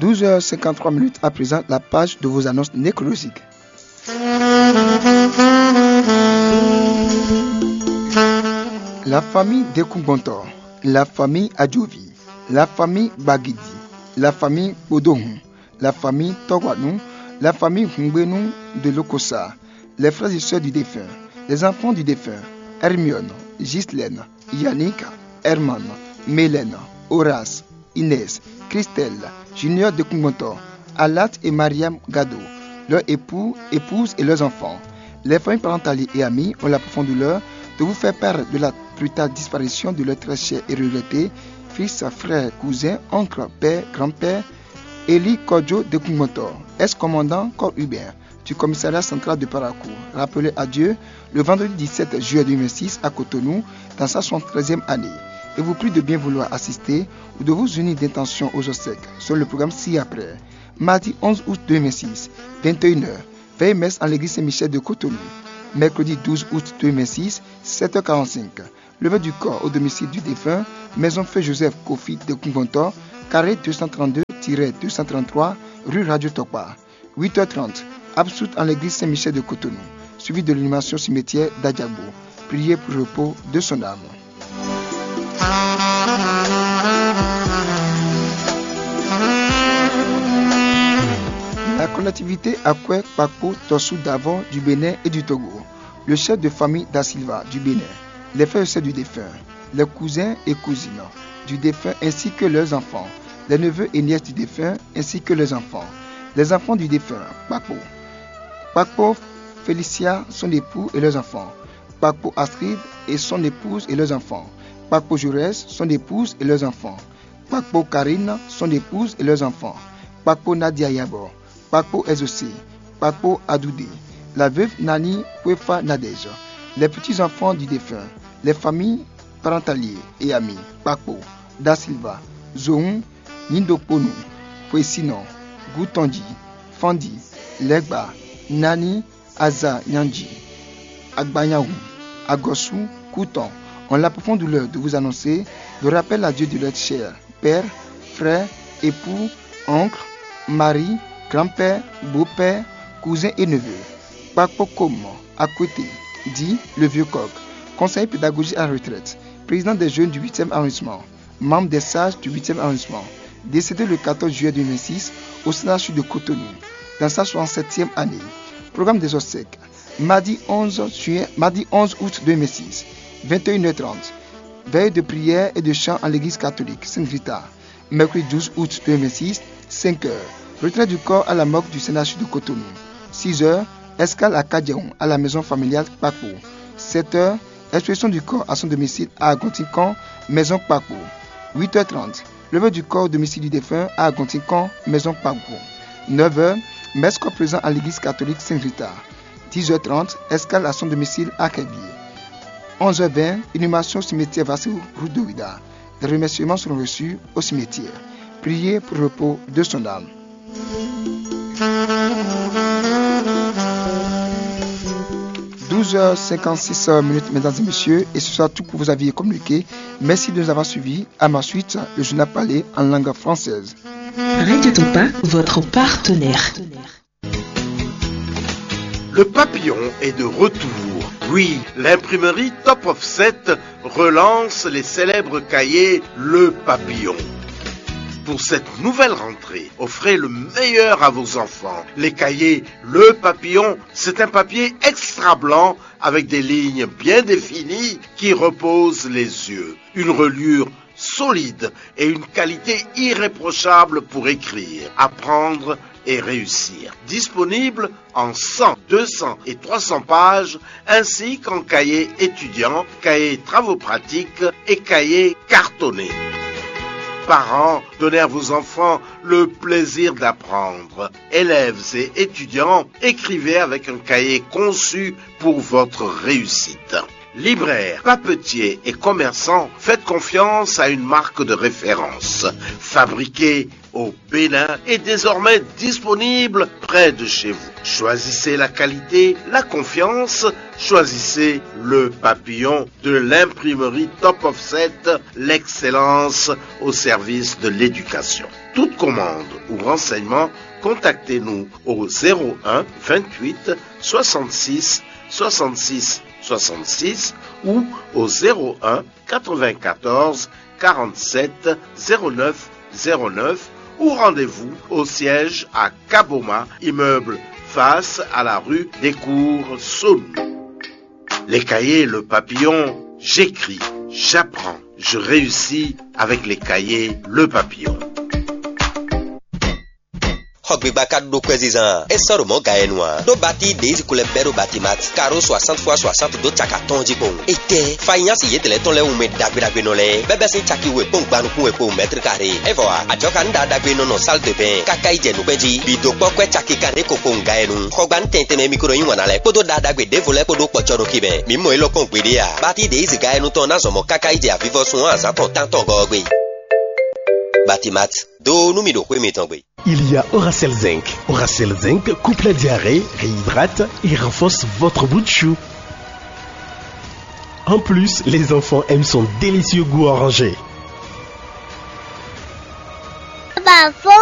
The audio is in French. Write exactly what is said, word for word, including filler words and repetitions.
douze heures cinquante-trois minutes à présent, la page de vos annonces nécrologiques. La famille Dekumbontor, la famille Adjovi, la famille Bagidi, la famille Odohun, la famille Togwanou, la famille Hungbenu de Lokosa, les frères et sœurs du défunt, les enfants du défunt, Hermione, Ghislaine, Yannick, Herman, Mélène, Horace, Inès, Christelle, Junior de Kumbontor, Alat et Mariam Gado, leurs époux, épouses et leurs enfants. Les familles parentales et amis ont la profonde douleur de vous faire part de la brutale disparition de leur très cher et regretté fils, frère, cousin, oncle, père, grand-père, Eli Kodjo de Kumbontor, ex-commandant corps urbain du commissariat central de Parakou, rappelé à Dieu le vendredi dix-sept juillet deux mille six à Cotonou dans sa soixante-treizième année, et vous prie de bien vouloir assister ou de vous unir d'intention aux obsèques sur le programme ci-après. Mardi onze août deux mille six, vingt et une heures, veille messe en l'église Saint-Michel de Cotonou. Mercredi douze août deux mille six, sept heures quarante-cinq, levée du corps au domicile du défunt, maison Feu Joseph Kofi de Kumbontor, carré deux cent trente-deux deux cent trente-trois, rue Radio Tokpa. huit heures trente, absoute en l'église Saint-Michel de Cotonou, suivi de l'animation cimetière d'Adjabo. Priez pour le repos de son âme. La collectivité Akwe Kpakpo Tossou Davon du Bénin et du Togo, le chef de famille Da Silva du Bénin, les frères et sœurs du défunt, les cousins et cousines du défunt ainsi que leurs enfants, les neveux et nièces du défunt ainsi que leurs enfants, les enfants du défunt, Kpakpo, Kpakpo Félicia, son époux et leurs enfants, Kpakpo Astrid et son épouse et leurs enfants, Kpakpo Jaurès, son épouse et leurs enfants, Kpakpo Karine, son épouse et leurs enfants, Kpakpo Nadia Yabor, Kpakpo Ezosé, Kpakpo Adoudé, la veuve Nani Kwefa Nadej, les petits-enfants du défunt, les familles parentaliers et amis, Kpakpo, Da Silva, Zohun, Nindoponu, Pwesinon, Goutondi, Fandi, Legba, Nani, Aza Nyanji, Agbanyaou, Agosu, Kouton, ont la profonde douleur de vous annoncer le rappel à Dieu de leur cher père, frère, époux, oncle, mari, grand-père, beau-père, cousin et neveu. Kpakpo Komo, Akwete, dit le vieux coq, conseiller pédagogique à retraite, président des jeunes du huitième arrondissement, membre des sages du huitième arrondissement, décédé le quatorze juillet deux mille six au Sénat de Cotonou, dans sa soixante-septième année. Programme des obsèques, mardi onze août deux mille six, vingt et une heures trente, veille de prière et de chant en l'église catholique Sainte-Rita. Mercredi douze août deux mille six, cinq heures, retrait du corps à la morgue du Sénat de Cotonou. six heures, escale à Kadiaon à la maison familiale Kpakpo. sept heures, expression du corps à son domicile à Agontikan, maison Kpakpo. huit heures trente, levée du corps au domicile du défunt à Agontikan, maison Kpakpo. neuf heures, messe corps présent à l'église catholique Sainte-Rita. dix heures trente, escale à son domicile à Kébi. onze heures vingt, inhumation au cimetière Vassou route de Ouida. Les remerciements seront reçus au cimetière. Priez pour le repos de son âme. douze heures cinquante-six minutes, mesdames et messieurs, et ce sera tout pour vous aviez communiqué. Merci de nous avoir suivis. À ma suite, le journal parlé en langue française. Radio Tokpa, votre partenaire. Le papillon est de retour. Oui, l'imprimerie Top Offset relance les célèbres cahiers Le Papillon. Pour cette nouvelle rentrée, offrez le meilleur à vos enfants. Les cahiers Le Papillon, c'est un papier extra blanc avec des lignes bien définies qui reposent les yeux. Une reliure solide et une qualité irréprochable pour écrire, apprendre et réussir. Disponible en cent, deux cents et trois cents pages, ainsi qu'en cahier étudiant, cahier travaux pratiques et cahier cartonné. Parents, donnez à vos enfants le plaisir d'apprendre. Élèves et étudiants, écrivez avec un cahier conçu pour votre réussite. Libraires, papetiers et commerçants, faites confiance à une marque de référence. Fabriquée au Bénin et désormais disponible près de chez vous. Choisissez la qualité, la confiance, choisissez le papillon de l'imprimerie Top Offset, l'excellence au service de l'éducation. Toute commande ou renseignement, contactez-nous au zéro un vingt-huit soixante-six soixante-six soixante-six ou au zéro un quatre-vingt-quatorze quarante-sept zéro neuf zéro neuf ou rendez-vous au siège à Kaboma, immeuble face à la rue des Cours Saône. Les cahiers Le Papillon, j'écris, j'apprends, je réussis avec les cahiers Le Papillon. Hogbiba do kwezizan e soro mo gaenwa do bati dezi kule bero batimat karo soixante fois soixante do chaka tonji bon ete fanya si yetele ton le ume dagbe dagbe no le bebe se chaki we pon gbanu ku we po mètre carré e voa ajoka nda dagbe no no salle de bain kaka ije nu peji bido pokwe chaki kane koko ngaenu hogban tente me mikro yin wana le podo da dagbe de vole podo pochoro kibe mi mo elo kon gbede a bati dezi gaenu ton na zomo kaka ije avivo sun aza ton tanton gogbe batimat do numido kwe metongbe. Il y a Oracel Zinc. Oracel Zinc coupe la diarrhée, réhydrate et renforce votre bout de chou. En plus, les enfants aiment son délicieux goût orangé.